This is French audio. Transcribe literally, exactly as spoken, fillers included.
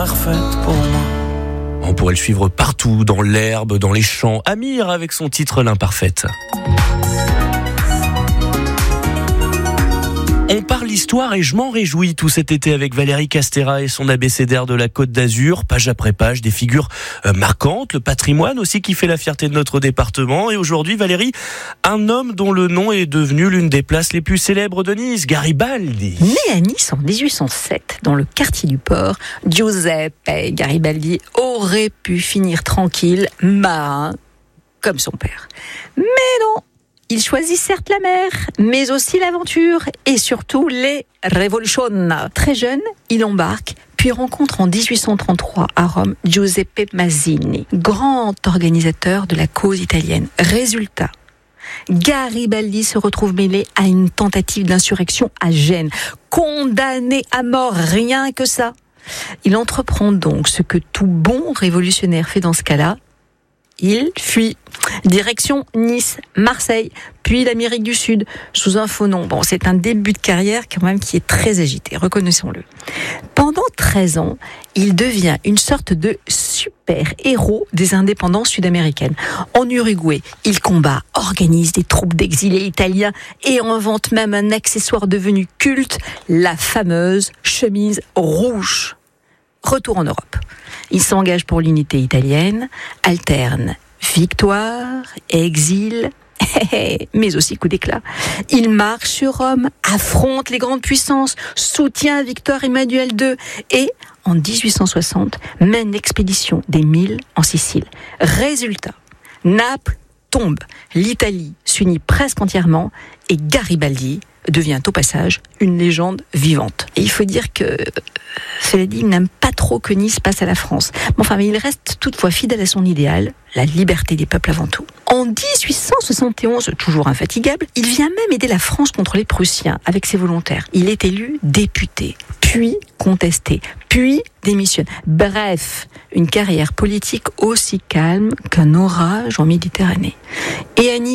l'imparfaite pour moi. On pourrait le suivre partout, dans l'herbe, dans les champs. Amir avec son titre L'imparfaite. On parle histoire et je m'en réjouis tout cet été avec Valérie Castera et son abécédaire de la Côte d'Azur, page après page, des figures marquantes, le patrimoine aussi qui fait la fierté de notre département. Et aujourd'hui, Valérie, un homme dont le nom est devenu l'une des places les plus célèbres de Nice, Garibaldi. Né à Nice en dix-huit cent sept, dans le quartier du port, Giuseppe Garibaldi aurait pu finir tranquille, marin, comme son père. Mais non! Il choisit certes la mer, mais aussi l'aventure et surtout les révolutions. Très jeune, il embarque, puis rencontre en dix-huit cent trente-trois à Rome Giuseppe Mazzini, grand organisateur de la cause italienne. Résultat, Garibaldi se retrouve mêlé à une tentative d'insurrection à Gênes, condamné à mort, rien que ça. Il entreprend donc ce que tout bon révolutionnaire fait dans ce cas-là. Il fuit. Direction Nice, Marseille, puis l'Amérique du Sud, sous un faux nom. Bon, c'est un début de carrière quand même qui est très agité, reconnaissons-le. Pendant treize ans, il devient une sorte de super-héros des indépendances sud-américaines. En Uruguay, il combat, organise des troupes d'exilés italiens et invente même un accessoire devenu culte, la fameuse chemise rouge. Retour en Europe. Il s'engage pour l'unité italienne, alterne victoire, exil, mais aussi coup d'éclat. Il marche sur Rome, affronte les grandes puissances, soutient Victor Emmanuel deux et, en dix-huit cent soixante, mène l'expédition des Mille en Sicile. Résultat, Naples tombe, l'Italie s'unit presque entièrement et Garibaldi devient au passage une légende vivante. Et il faut dire que, cela dit, il n'aime pas trop que Nice passe à la France. Mais enfin, mais il reste toutefois fidèle à son idéal, la liberté des peuples avant tout. En dix-huit cent soixante et onze, toujours infatigable, il vient même aider la France contre les Prussiens avec ses volontaires. Il est élu député, puis contesté, puis démissionne. Bref, une carrière politique aussi calme qu'un orage en Méditerranée. Et à Nice,